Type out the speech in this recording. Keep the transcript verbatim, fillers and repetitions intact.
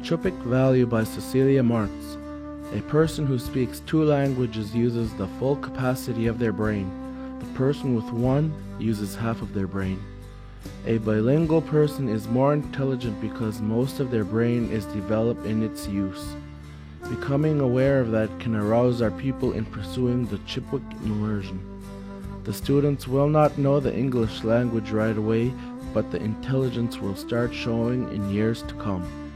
Chupik Value by Cecilia Marx. A person who speaks two languages uses the full capacity of their brain. The person with one uses half of their brain. A bilingual person is more intelligent because most of their brain is developed in its use. Becoming aware of that can arouse our people in pursuing the Chippewa immersion. The students will not know the English language right away, but the intelligence will start showing in years to come.